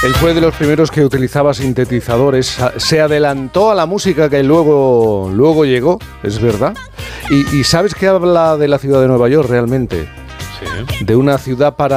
Él fue de los primeros que utilizaba sintetizadores, se adelantó a la música que luego llegó, es verdad. Y ¿sabes qué habla de la ciudad de Nueva York realmente? Sí. De una ciudad para